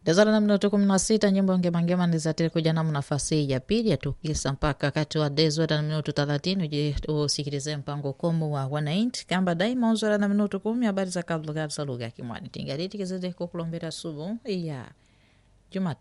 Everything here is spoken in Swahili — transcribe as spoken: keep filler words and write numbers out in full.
Dezara na minuto kumi na sita nyimbo ngema ni zatiri kuja na nafasi ya pili ya tukisa mpaka kati wa dezora na minuto thelathini uje usikilize mpango komu wa wanainti kamba daima uzora na minuto kumi habari za kabla za lugha ya Kimwani tingariti kizede kukulombera subu ya Jumatatu.